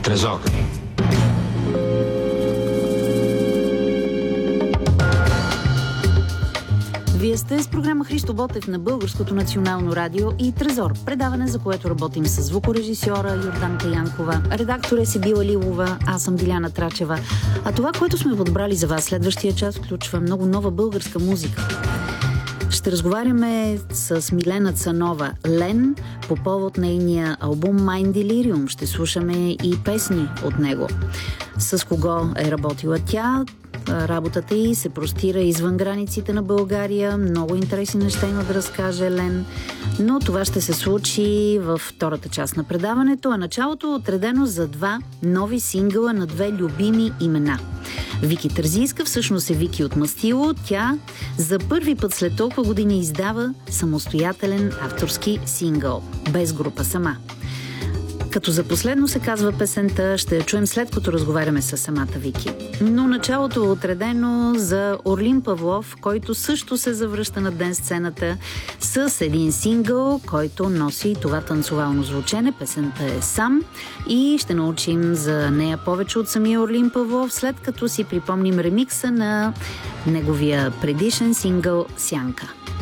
Трезор. Вие сте с програма Христо Ботев на Българското национално радио и Трезор. Предаване, за което работим с звукорежисьора Йорданка Янкова, редактор е Сибила Лилова, аз съм Диляна Трачева. А това, което сме подбрали за вас следващия час, включва много нова българска музика. Ще разговаряме с Милена Цанова Лен по повод нейния албум Mind Delirium. Ще слушаме и песни от него. С кого е работила тя? Работата й се простира извън границите на България. Много интересни неща има да разкаже Лен. Но това ще се случи във втората част на предаването, а началото е отредено за два нови сингъла на две любими имена. Вики Терзийска всъщност е Вики от Мастило. Тя за първи път след толкова години издава самостоятелен авторски сингъл, без група, сама. Като за последно се казва песента, ще я чуем след като разговаряме с самата Вики. Но началото е отредено за Орлин Павлов, който също се завръща на ден сцената с един сингъл, който носи това танцовално звучене. Песента е Сам и ще научим за нея повече от самия Орлин Павлов, след като си припомним ремикса на неговия предишен сингъл Сянка.